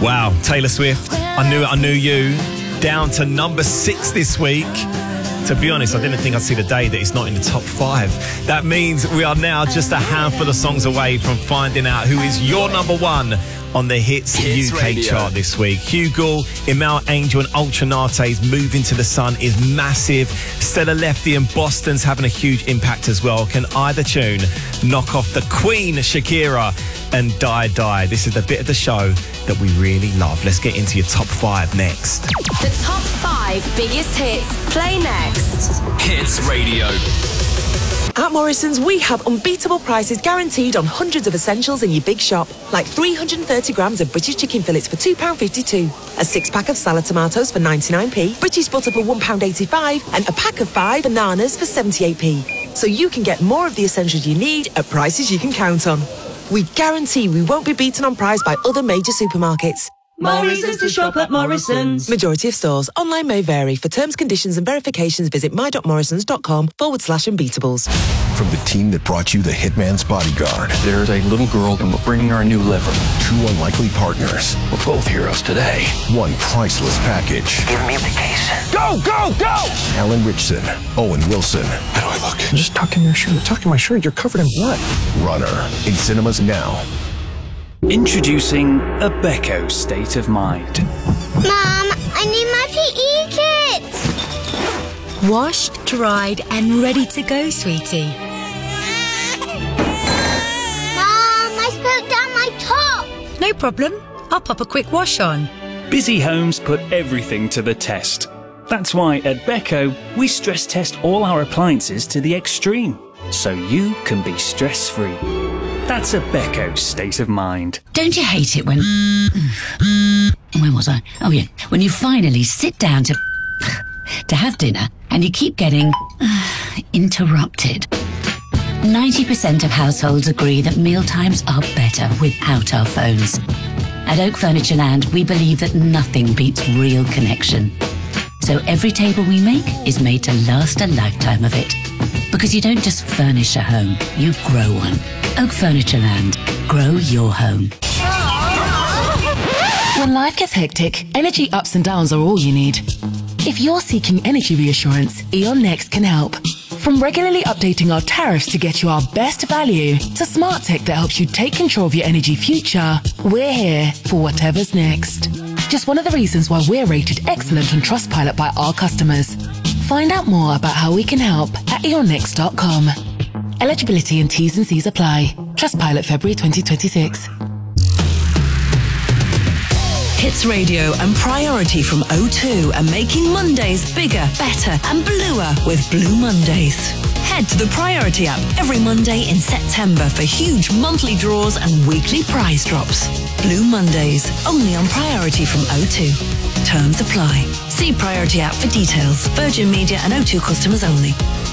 Wow, Taylor Swift, I Knew It, I Knew You, down to number 6 this week. To be honest, I didn't think I'd see the day that it's not in the top 5. That means we are now just a handful of songs away from finding out who is your number 1 on the Hits UK Radio chart this week. Hugo, Imal Angel and Ultra Nate's Move Into the Sun is massive. Stella Lefty and Boston's having a huge impact as well. Can either tune knock off the Queen, Shakira, and Die Die? This is the bit of the show that we really love. Let's get into your top 5 next. The top 5 biggest hits play next. Hits Radio. At Morrison's, we have unbeatable prices guaranteed on hundreds of essentials in your big shop, like 330 grams of British chicken fillets for £2.52, a 6-pack of salad tomatoes for 99p, British butter for £1.85, and a pack of 5 bananas for 78p. So you can get more of the essentials you need at prices you can count on. We guarantee we won't be beaten on price by other major supermarkets. More reasons to shop at Morrison's. Majority of stores. Online may vary. For terms, conditions and verifications, visit my.morrisons.com/unbeatables. From the team that brought you The Hitman's Bodyguard. There's a little girl and we're bringing her a new liver. 2 unlikely partners. We're both heroes today. 1 priceless package. Give me the case. Go, go, go! Alan Richson, Owen Wilson. How do I look? Just tuck in your shirt. Tuck in my shirt. You're covered in blood. Runner. In cinemas now. Introducing Abeko State of Mind. Mom, I need my PE kit. Washed, dried and ready to go, sweetie. Mom, I spilled down my top. No problem. I'll pop a quick wash on. Busy homes put everything to the test. That's why at Beko, we stress test all our appliances to the extreme, so you can be stress-free. That's a Beko State of Mind. Don't you hate it when... Where was I? Oh, yeah. When you finally sit down to have dinner and you keep getting interrupted. 90% of households agree that mealtimes are better without our phones. At Oak Furniture Land, we believe that nothing beats real connection. So every table we make is made to last a lifetime of it. Because you don't just furnish a home, you grow one. Oak Furniture Land. Grow your home. When life gets hectic, energy ups and downs are all you need. If you're seeking energy reassurance, E.ON Next can help. From regularly updating our tariffs to get you our best value, to smart tech that helps you take control of your energy future, we're here for whatever's next. Just one of the reasons why we're rated excellent on Trustpilot by our customers. Find out more about how we can help at eonnext.com. Eligibility and T's and C's apply. Trustpilot February 2026. Hits Radio and Priority from O2 are making Mondays bigger, better and bluer with Blue Mondays. Head to the Priority app every Monday in September for huge monthly draws and weekly prize drops. Blue Mondays, only on Priority from O2. Terms apply. See Priority app for details. Virgin Media and O2 customers only.